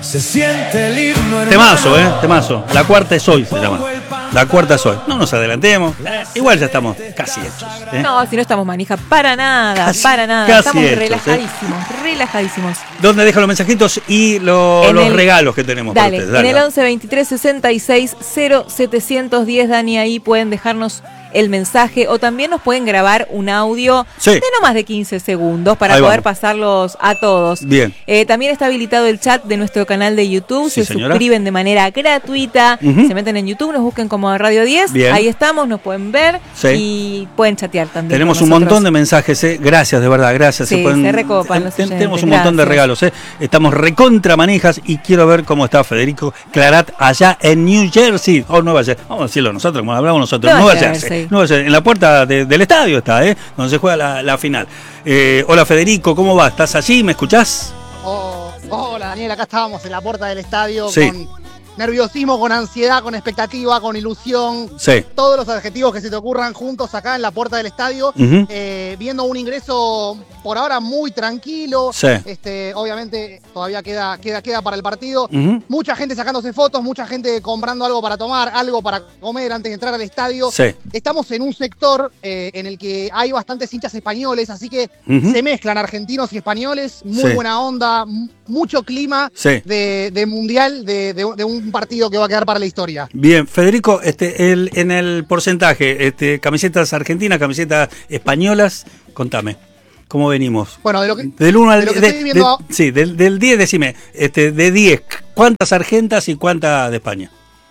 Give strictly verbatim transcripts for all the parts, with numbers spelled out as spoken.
Se siente el himno, Temazo, ¿eh? Temazo. La cuarta es hoy, se llama. La cuarta es hoy. No nos adelantemos. Eh, igual ya estamos casi hechos. ¿eh? No, si no estamos manija, para nada, Casi, para nada. casi Estamos hechos, relajadísimos, ¿eh? relajadísimos. ¿Dónde dejan los mensajitos y lo, En los el- regalos que tenemos Dale, para ustedes? en el Dale. once veintitrés sesenta y seis cero setecientos diez, Dani, ahí pueden dejarnos el mensaje o también nos pueden grabar un audio Sí. de no más de quince segundos para Ahí poder vamos. pasarlos a todos. Bien. Eh, también está habilitado el chat de nuestro canal de YouTube. Sí, se señora. suscriben de manera gratuita. Ujú. Se meten en YouTube, nos busquen como Radio diez. Bien. Ahí estamos, nos pueden ver Sí. y pueden chatear también. Tenemos con un nosotros. montón de mensajes, ¿eh? Gracias, de verdad, gracias. Sí, se recopan los ten- oyentes, Tenemos un montón de gracias. regalos, ¿eh? Estamos recontra manijas y quiero ver cómo está Federico Clarat allá en New Jersey. O Nueva Jersey. Vamos a decirlo nosotros, como hablamos nosotros. Nueva Nueva, Jersey. Jersey. Nueva Jersey. En la puerta de- del estadio está, ¿eh? Donde se juega la, la final. Eh, hola Federico, ¿cómo va? ¿Estás allí? ¿Me escuchás? Oh, hola Daniel, acá estábamos en la puerta del estadio Sí. con nerviosismo, con ansiedad, con expectativa, con ilusión. Sí. Todos los adjetivos que se te ocurran juntos acá en la puerta del estadio, Ujú. eh, viendo un ingreso por ahora muy tranquilo. Sí. Este, obviamente todavía queda, queda, queda para el partido. Ujú. Mucha gente sacándose fotos, mucha gente comprando algo para tomar, algo para comer antes de entrar al estadio. Sí. Estamos en un sector eh, en el que hay bastantes hinchas españoles, así que Ujú. se mezclan argentinos y españoles, muy Sí. buena onda, m- mucho clima Sí. de, de mundial, de, de- de un partido que va a quedar para la historia. Bien, Federico, este, el, en el porcentaje, este, camisetas argentinas, camisetas españolas, contame, ¿cómo venimos? Bueno, de lo que, Del uno al de lo que de- estoy viendo, de- sí, del, del diez, decime, este, de diez, ¿cuántas argentas y cuántas de España?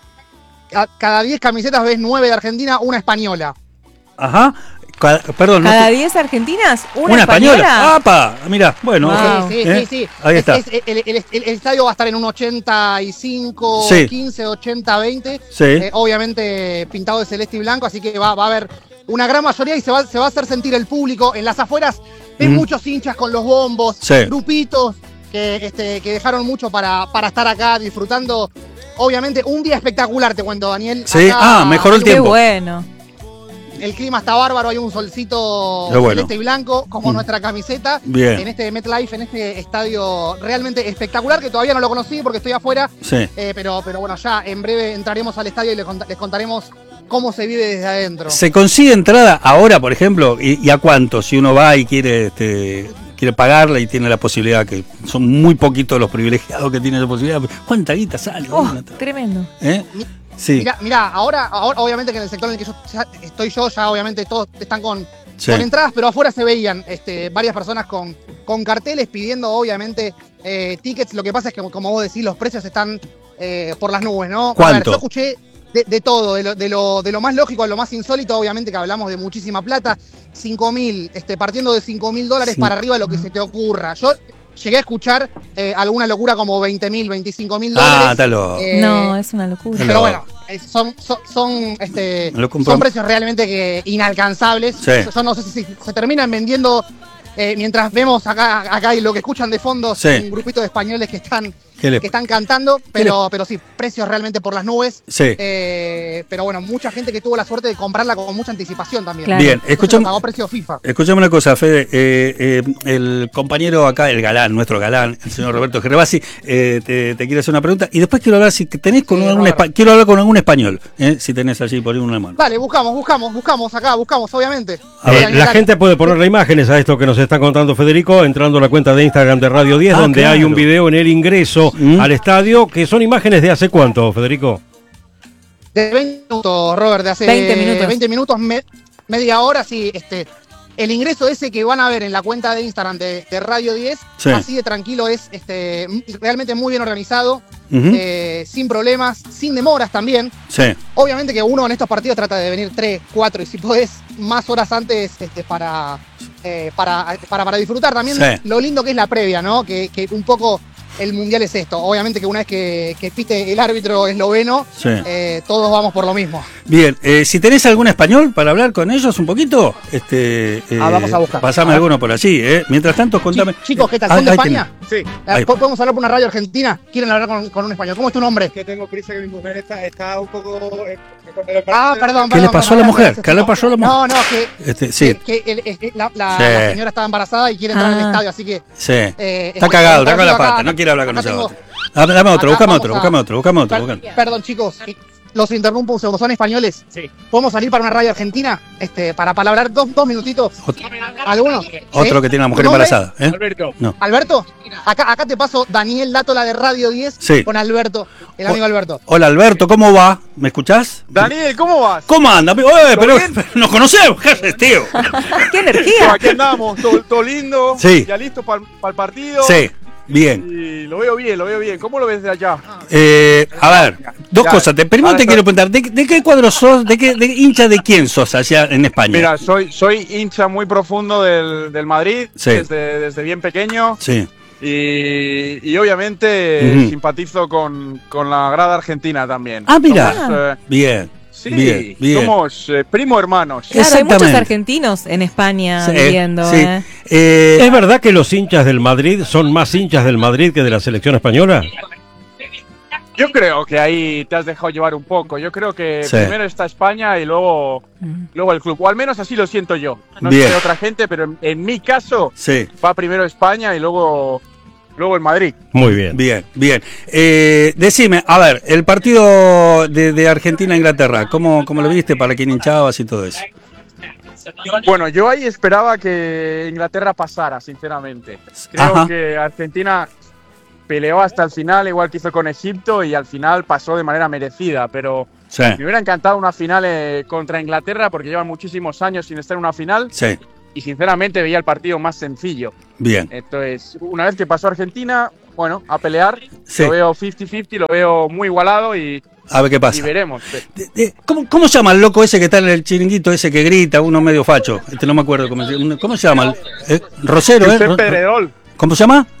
a- cada diez camisetas ves nueve de Argentina, una española. Ajá, Cada- perdón, no Cada te- diez argentinas, una, una española. española. ¡Apa! Mira, bueno, Wow. Sí, sí, ¿eh? sí, sí. Ahí Es- está. es- el, el- el- el estadio va a estar en un ochenta y cinco, Sí. quince, ochenta, veinte. Sí. Eh, obviamente pintado de celeste y blanco, así que va, va a haber una gran mayoría y se va, se va a hacer sentir el público. En las afueras ves Ujú. muchos hinchas con los bombos, Sí. grupitos que, este, que dejaron mucho para, para estar acá disfrutando. Obviamente un día espectacular, te cuento, Daniel. Sí. Acá Ah, mejoró el Qué tiempo. bueno. El clima está bárbaro, hay un solcito Qué bueno. celeste y blanco, como Mm. nuestra camiseta. Bien. En este MetLife, en este estadio realmente espectacular, que todavía no lo conocí porque estoy afuera. Sí. Eh, pero, pero bueno, ya en breve entraremos al estadio y les, cont- les contaremos cómo se vive desde adentro. ¿Se consigue entrada ahora, por ejemplo? ¿Y, y a cuánto? Si uno va y quiere este, quiere pagarla y tiene la posibilidad, que son muy poquitos los privilegiados que tienen esa posibilidad. ¿Cuánta guita sale? Oh, Una- tremendo. ¿Eh? Sí. Mirá, mirá, ahora, ahora obviamente que en el sector en el que yo ya estoy yo, ya obviamente todos están con, Sí. con entradas, pero afuera se veían este, varias personas con, con carteles pidiendo obviamente eh, tickets. Lo que pasa es que, como vos decís, los precios están eh, por las nubes, ¿no? A ver, ¿Cuánto? yo escuché de, de todo, de lo, de, lo, de lo más lógico a lo más insólito, obviamente que hablamos de muchísima plata, cinco mil, este, partiendo de cinco mil dólares Sí. para arriba, lo que se te ocurra. Yo llegué a escuchar eh, alguna locura como veinte mil, veinticinco mil dólares. Ah, está loco. Eh, No, es una locura. Hello. pero bueno, eh, son, son, son, este, Lo compro- son precios realmente que inalcanzables. Sí. Yo, yo no sé si se terminan vendiendo eh, mientras vemos acá, acá y lo que escuchan de fondo, Sí. un grupito de españoles que están, ¿Qué le- que están cantando, pero, pero sí, precios realmente por las nubes. Sí. Eh, pero bueno, mucha gente que tuvo la suerte de comprarla con mucha anticipación también. Claro. Bien, Entonces escuchame, lo pagó precio FIFA. escuchame una cosa, Fede. Eh, eh, el compañero acá, el galán, nuestro galán, el señor Roberto Gervasi, eh, te, te quiere hacer una pregunta. Y después quiero hablar si tenés con Sí, algún Robert. espa- quiero hablar con algún español, eh, si tenés allí por ahí una mano. Dale, buscamos, buscamos, buscamos acá, buscamos, obviamente. A Eh, ver, Daniel, La dale. gente puede ponerle imágenes a esto que nos está contando Federico entrando a la cuenta de Instagram de Radio diez, Ah, donde claro. hay un video en el ingreso Mm. al estadio, que son imágenes de hace cuánto, Federico. De veinte minutos, Robert, de hace veinte minutos. veinte minutos, me- media hora, sí. Este, el ingreso ese que van a ver en la cuenta de Instagram de, de Radio diez, Sí. así de tranquilo es, este, m- realmente muy bien organizado, Ujú. eh, sin problemas, sin demoras también. Sí. Obviamente que uno en estos partidos trata de venir tres, cuatro y si podés más horas antes este, para, eh, para, para, para disfrutar también Sí. lo lindo que es la previa, ¿no? Que, que un poco el mundial es esto. Obviamente que una vez que, que pite el árbitro esloveno, Sí. eh, todos vamos por lo mismo. Bien, eh, si tenés algún español para hablar con ellos un poquito, este, eh, Ah, vamos a buscar. pasame A ver. alguno por allí. Eh. Mientras tanto, contame. Chi- Chicos, ¿qué tal? Ah, ¿Son de ahí España? Sí, Eh, Ahí. ¿po- ¿Podemos hablar por una radio argentina? ¿Quieren hablar con, con un español? ¿Cómo es tu nombre? que tengo prisa, que mi mujer está, está un poco... eh, Ah, perdón, ¿Qué le perdón, pasó a la perdón, mujer? gracias, ¿Qué le no. pasó a la mujer? No, no, que, Este, sí, que, que el- el- la, la- Sí. la señora estaba embarazada y quiere entrar al Ah. estadio, así que... sí. eh, Está este, cagado, el está con la partido acá- pata, no quiere hablar con Acá nosotros. tengo- Dame, dame otro, acá buscame vamos otro, a- buscame otro, buscame otro. Per- buscame- Perdón, chicos, los interrumpo un segundo. ¿Son españoles? Sí. ¿Podemos salir para una radio argentina? Este, para palabrar dos, dos minutitos. Otro, ¿Alguno? otro ¿Sí? que tiene una mujer ¿Tu nombre? embarazada. ¿eh? Alberto. No. Alberto, acá, acá te paso Daniel Látola de Radio diez Sí. con Alberto, el amigo Alberto. Hola Alberto, ¿cómo va? ¿Me escuchás? Daniel, ¿cómo vas? ¿Cómo anda? Oye, pero bien? nos conocemos, ¿qué haces, tío? ¡Qué energía! Aquí andamos, todo, todo lindo. Sí. Ya listo para el partido. Sí, bien. Y lo veo bien, lo veo bien. ¿Cómo lo ves de allá? Eh, a ver, dos Ya, cosas. Te, primero ahora te está- quiero preguntar, ¿de, de qué cuadro sos? ¿De qué de hincha de quién sos allá en España? Mira, soy, soy hincha muy profundo del, del Madrid, Sí. desde, desde bien pequeño. Sí, Y, y obviamente Ujú. simpatizo con, con la grada argentina también. Ah, mira. Somos, eh, bien. sí, bien, bien. somos eh, primo hermanos. Claro, hay muchos Exactamente. argentinos en España Sí, viviendo. sí. ¿eh? Eh, ¿Es verdad que los hinchas del Madrid son más hinchas del Madrid que de la selección española? Yo creo que ahí te has dejado llevar un poco. Yo creo que Sí. primero está España y luego, Mm. luego el club. O al menos así lo siento yo. No Bien. sé de otra gente, pero en, en mi caso sí, va primero España y luego, luego el Madrid. Muy bien. bien, bien. Eh, decime, a ver, el partido de, de Argentina-Inglaterra, ¿cómo, ¿cómo lo viste? ¿Para quién hinchabas y todo eso? Bueno, yo ahí esperaba que Inglaterra pasara, sinceramente. Creo Ajá. que Argentina peleó hasta el final, igual que hizo con Egipto, y al final pasó de manera merecida. Pero Sí, me hubiera encantado una final eh, contra Inglaterra, porque llevan muchísimos años sin estar en una final, sí, y sinceramente veía el partido más sencillo. bien. Entonces, una vez que pasó Argentina, bueno, a pelear, Sí. lo veo cincuenta cincuenta, lo veo muy igualado y, A ver qué y pasa. veremos. De- de- ¿Cómo, ¿Cómo se llama el loco ese que está en el chiringuito ese que grita, uno medio facho? Este no me acuerdo cómo se llama. ¿Cómo se llama? Eh, Rosero, ¿eh? Josep Ro- Pedrerol. ¿Cómo se llama?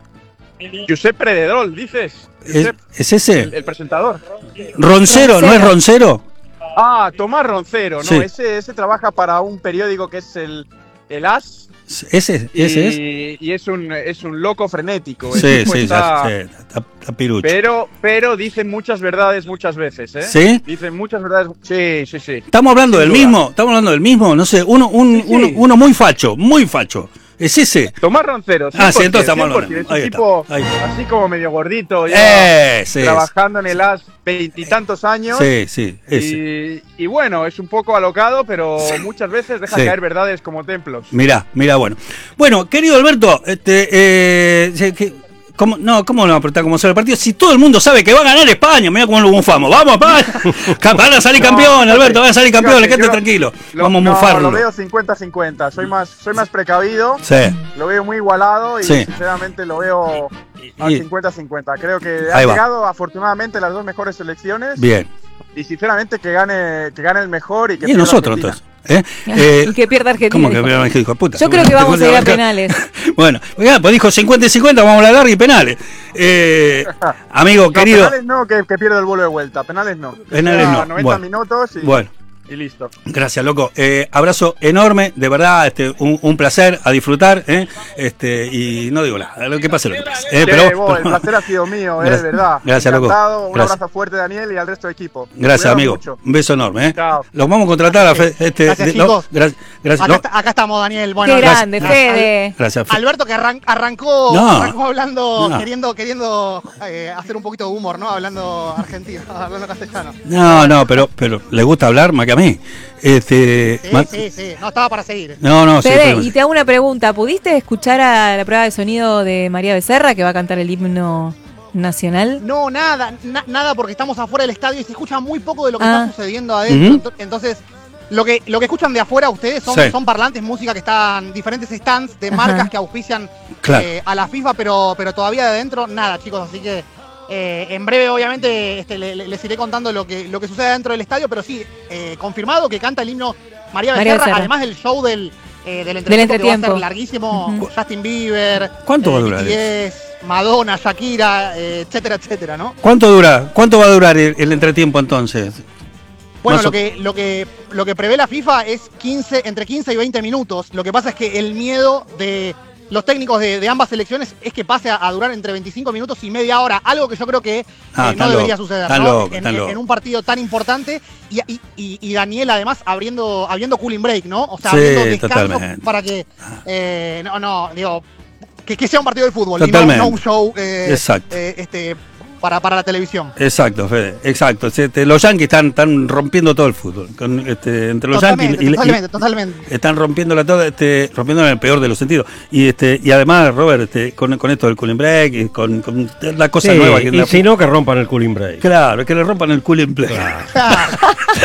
Josep Pedrerol, dices. ¿Es, Josep, es ese? el, el presentador. Roncero, ¿no es Roncero? Ah, Tomás Roncero, ¿no? Sí. Ese, ese trabaja para un periódico que es el, el As. ¿Ese, ese es? y, y es un es un loco frenético. El Sí, tipo sí, está- ya, sí, está, está pirucho. Pero, pero dicen muchas verdades muchas veces, ¿eh? ¿Sí? Dicen muchas verdades. Sí, sí, sí. Estamos hablando Sin del duda. mismo, estamos hablando del mismo, no sé, uno, un, Sí, sí. uno, uno muy facho, muy facho. ¿Es ese? Tomás Roncero. Ah, sí, cien por ciento, entonces estamos hablando. cien por ciento. Es Ahí un está, tipo ahí está. así como medio gordito, ya Eh, sí, trabajando en el As veintitantos años. sí, sí, ese. Y, y bueno, es un poco alocado, pero muchas veces deja Sí. caer verdades como templos. Mirá, mirá, bueno. Bueno, querido Alberto, este, eh, se- que- ¿cómo, no, ¿cómo no va a apretar como sale el partido? Si todo el mundo sabe que va a ganar España, mirá cómo lo bufamos. Vamos, España. Van a salir No, campeón, fíjate, Alberto, van a salir campeón, fíjate, quédate yo tranquilo. Lo- Vamos a no, mufarlo. Lo veo cincuenta cincuenta. Soy más, soy más precavido. Sí, Lo veo muy igualado y Sí. sinceramente lo veo al Y- cincuenta cincuenta. Creo que Ahí han va. llegado afortunadamente las dos mejores selecciones. bien. Y sinceramente que gane, que gane el mejor y que Y pierda nosotros Argentina. entonces. ¿eh? Eh, Y que pierda Argentina. ¿Cómo que dijo. pierda Argentina, hijo de puta? Yo creo que vamos a ir a Acá- penales. Bueno, ya, pues dijo cincuenta y cincuenta, vamos a la larga y penales. Eh, amigo, No, querido. penales no, que, que pierda el vuelo de vuelta. Penales no. Penales Ah, no. noventa Bueno. minutos y, Bueno. y listo. Gracias, loco. Eh, abrazo enorme, de verdad, este, un, un placer, a disfrutar, ¿eh? Este, y no digo nada, lo que pase, lo que pase. Eh, Che, pero, vos, el placer ha sido mío, eh, de Gracias. verdad. Gracias, loco. Encantado. Un Gracias. abrazo fuerte, Daniel, y al resto del equipo. Gracias, Cuidaos amigo. mucho. Un beso enorme, ¿eh? Chao. Los vamos a contratar a Fe- este, Gracias, de- no, chicos. gra- gracias, Acá, no, está- acá estamos, Daniel. Bueno, Qué gracias. grande, gracias. Fede. gracias, Fe- Alberto que arran- arrancó, No. arrancó hablando, No. queriendo, queriendo eh, hacer un poquito de humor, ¿no? Hablando argentino, hablando castellano. No, no, pero, pero le gusta hablar más que a mí. Este, Sí, ma- sí, sí. No, estaba para seguir. No, no, sí, Fede, pero- y te hago una pregunta. ¿Pudiste escuchar a la prueba de sonido de María Becerra, que va a cantar el himno nacional? No, nada, na- nada, porque estamos afuera del estadio y se escucha muy poco de lo que Ah. está sucediendo adentro. Ujú. Ento- Entonces, lo que, lo que escuchan de afuera ustedes son, Sí. son parlantes, música que están, diferentes stands de Ajá. marcas que auspician Claro. eh, a la FIFA, pero, pero todavía de adentro, nada, chicos. Así que eh, en breve, obviamente, este, le- le- les iré contando lo que, lo que sucede dentro del estadio, pero sí, eh, confirmado que canta el himno María María Becerra, Becerra. además del show del, eh, del entretiempo, que va a entretiempo. ser larguísimo. Ujú. Justin Bieber, ¿Cuánto va a durar B T S, Madonna, Shakira, eh, etcétera, etcétera, ¿no? ¿Cuánto dura? ¿Cuánto va a durar el, el entretiempo entonces? Bueno, Más lo o- que, lo, que, lo que prevé la FIFA es quince, entre quince y veinte minutos. Lo que pasa es que el miedo de los técnicos de, de ambas selecciones es que pase a, a durar entre veinticinco minutos y media hora, algo que yo creo que eh, Ah, no están debería locos, suceder, están ¿no? locos, en, están en- locos. en un partido tan importante y, y, y- y Daniel además abriendo, abriendo cooling break, ¿no? O sea, Sí, abriendo descanso totalmente. para que, eh, no, no, digo, que, que sea un partido de fútbol Totalmente. y no, no un show eh, Exacto. eh, este, para, para la televisión. Exacto, Fede, exacto. Este, los Yankees están, están rompiendo todo el fútbol. Con, este, entre los Totalmente, Yankees y, totalmente, y- totalmente. están rompiéndola toda, este, rompiéndola en el peor de los sentidos. Y este, y además, Robert, este, con, con esto del cooling break, y con, con la cosa Sí, nueva que y la- si no, que rompan el cooling break. Claro, que le rompan el cooling break. Claro.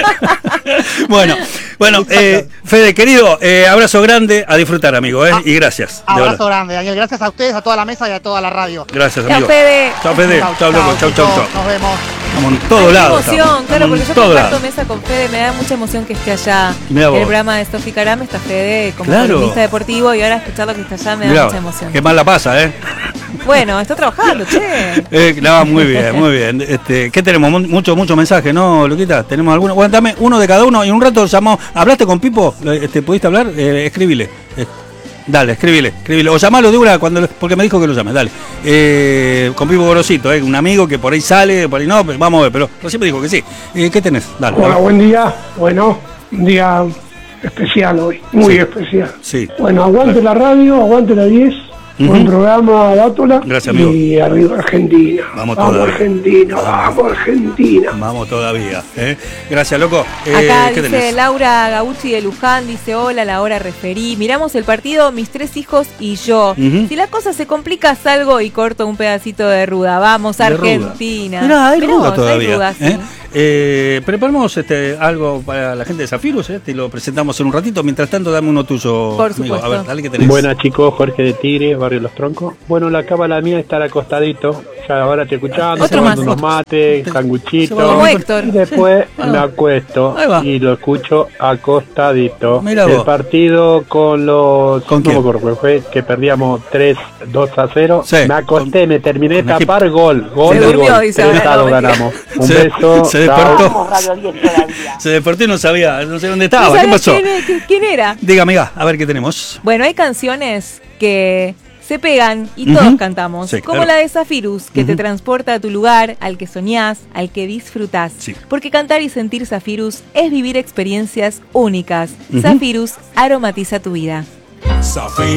bueno, bueno, eh, Fede, querido, eh, abrazo grande, a disfrutar, amigo, eh, Ah, y gracias. de Abrazo verdad. grande, Daniel. Gracias a ustedes, a toda la mesa y a toda la radio. Gracias, Chao, amigo. Fede. Chao, Fede. Chao, loco. Chao, chau, chicos. chau. Nos vemos. Estamos en Ay, todos qué lados. emoción, estamos. claro, Estamos porque en yo todos comparto lados. mesa con Fede, me da mucha emoción que esté allá. Mirá En vos. el programa de Sofi Carame está Fede como Claro. columnista deportivo y ahora escucharlo que está allá me da Mirá, mucha emoción. qué mal la pasa, ¿eh? Bueno, está trabajando, che. Eh, no, muy bien, muy bien. Este, ¿qué tenemos? Mu- Muchos, muchos mensajes, ¿no, Luquita? ¿Tenemos alguno? Bueno, dame uno de cada uno y un rato llamó. ¿Hablaste con Pipo? Este, ¿Pudiste hablar? Eh, escribile. Eh, dale, escribile, escribile. O llamalo de una cuando, porque me dijo que lo llame, dale. Eh, con Pipo Gorosito, eh, un amigo que por ahí sale, por ahí no, pero vamos a ver, pero recién me dijo que sí. Eh, ¿Qué tenés? Dale. a Hola, ver. buen día. Bueno, un día especial hoy, muy Sí. especial. Sí. Bueno, aguante la radio, aguante la diez, Ujú. buen programa, Dátola. Gracias, amigo. Y arriba Argentina. Vamos vamos todavía. Argentina, vamos Argentina. Vamos todavía. ¿eh? Gracias, loco. Eh, Acá ¿qué dice tenés? Laura Gauchi de Luján, dice hola, la hora referí. Miramos el partido, mis tres hijos y yo. Ujú. Si la cosa se complica, salgo y corto un pedacito de ruda. Vamos, De ruda. Argentina. Mirá, hay Mirá ruda vos, todavía. Hay ruda, sí. ¿eh? Eh, preparamos este, algo para la gente de Zafirus, ¿eh? Te lo presentamos en un ratito. Mientras tanto, dame uno tuyo, Por amigo. A supuesto. ver, dale que tenés. Buenas chicos, Jorge de Tigre, Barrio Los Troncos. Bueno, la cábala mía está acostadito. Ya ahora estoy escuchando, Otro tomando más. unos mates, Se va a sanguchitos. Como dormir. Héctor. Y después Ahí me va. acuesto Ahí va. y lo escucho acostadito. Mirá El vos. partido con los... ¿Con no quién? me acuerdo cuál fue, que perdíamos tres dos a cero. Sí, Me acosté, con- me terminé de con Egipto. tapar gol. Gol Se de durmió, gol. dice, tres a dos ahora, no, ganamos. Un Se- beso. se chao. despertó. Se despertó y no sabía, no sé dónde ¿No estaba. ¿Qué sabés pasó? quién, es- quién- quién era? Diga, amiga, a ver qué tenemos. Bueno, hay canciones que se pegan y Ujú. todos cantamos. Sí, como claro. la de Zafirus, que te Ujú. transporta a tu lugar, al que soñás, al que disfrutás. Sí. Porque cantar y sentir Zafirus es vivir experiencias únicas. Ujú. Zafirus aromatiza tu vida. Zafirus